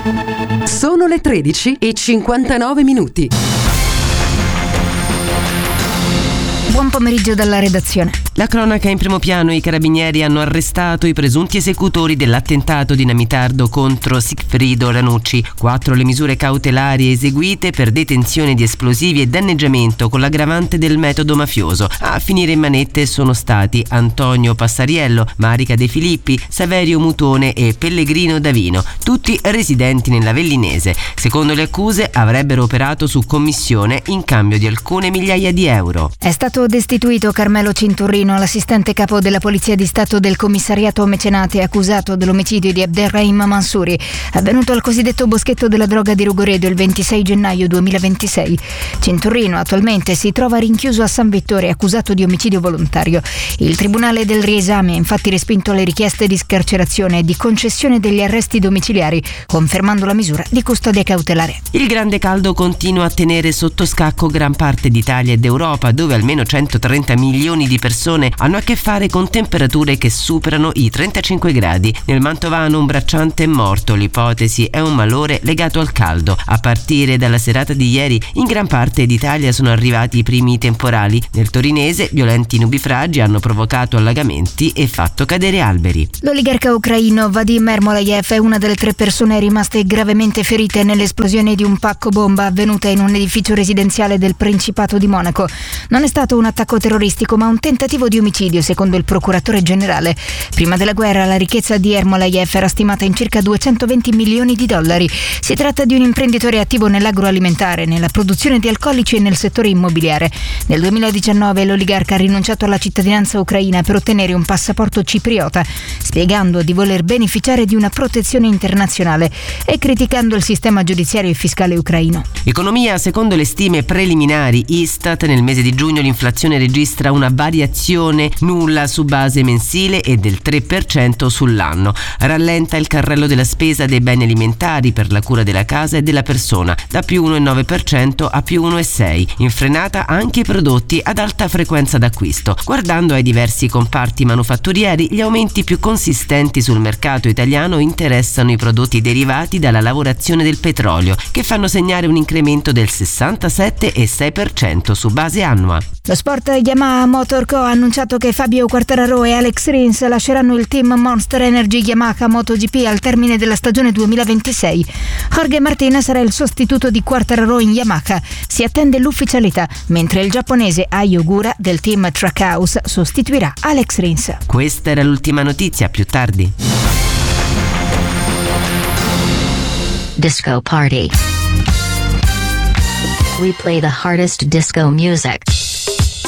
Sono le 13:59. Buon pomeriggio dalla redazione. La cronaca in primo piano. I carabinieri hanno arrestato i presunti esecutori dell'attentato dinamitardo contro Sigfrido Ranucci. 4 le misure cautelari eseguite per detenzione di esplosivi e danneggiamento con l'aggravante del metodo mafioso. A finire in manette sono stati Antonio Passariello, Marica De Filippi, Saverio Mutone e Pellegrino Davino, tutti residenti nell'Avellinese. Secondo le accuse avrebbero operato su commissione in cambio di alcune migliaia di euro. È stato destituito Carmelo Cinturrino, l'assistente capo della Polizia di Stato del Commissariato Mecenate, accusato dell'omicidio di Abderrahim Mansouri, avvenuto al cosiddetto boschetto della droga di Rogoredo il 26 gennaio 2026. Cinturrino attualmente si trova rinchiuso a San Vittore, accusato di omicidio volontario. Il Tribunale del Riesame ha infatti respinto le richieste di scarcerazione e di concessione degli arresti domiciliari, confermando la misura di custodia cautelare. Il grande caldo continua a tenere sotto scacco gran parte d'Italia ed Europa, dove almeno 130 milioni di persone hanno a che fare con temperature che superano i 35 gradi. Nel mantovano un bracciante è morto. L'ipotesi è un malore legato al caldo. A partire dalla serata di ieri in gran parte d'Italia sono arrivati i primi temporali. Nel torinese violenti nubifragi hanno provocato allagamenti e fatto cadere alberi. L'oligarca ucraino Vadim Ermolayev è una delle 3 persone rimaste gravemente ferite nell'esplosione di un pacco bomba avvenuta in un edificio residenziale del Principato di Monaco. Non è stato un attacco terroristico, ma un tentativo di omicidio, secondo il procuratore generale. Prima della guerra la ricchezza di Ermolayev era stimata in circa 220 milioni di dollari. Si tratta di un imprenditore attivo nell'agroalimentare, nella produzione di alcolici e nel settore immobiliare. Nel 2019 l'oligarca ha rinunciato alla cittadinanza ucraina per ottenere un passaporto cipriota, spiegando di voler beneficiare di una protezione internazionale e criticando il sistema giudiziario e fiscale ucraino. Economia. Secondo le stime preliminari Istat, nel mese di giugno l'inflazione registra una variazione nulla su base mensile e del 3% sull'anno. Rallenta il carrello della spesa dei beni alimentari per la cura della casa e della persona, da più 1,9% a più 1,6%. In frenata anche i prodotti ad alta frequenza d'acquisto. Guardando ai diversi comparti manufatturieri, gli aumenti più consistenti sul mercato italiano interessano i prodotti derivati dalla lavorazione del petrolio, che fanno segnare un incremento del 67,6% su base annua. Lo sport. Yamaha Motor Co. ha annunciato che Fabio Quartararo e Alex Rins lasceranno il team Monster Energy Yamaha MotoGP al termine della stagione 2026. Jorge Martin sarà il sostituto di Quartararo in Yamaha. Si attende l'ufficialità, mentre il giapponese Ai Ogura del team Trackhouse sostituirà Alex Rins. Questa era l'ultima notizia, più tardi. Disco Party. We play the hardest disco music.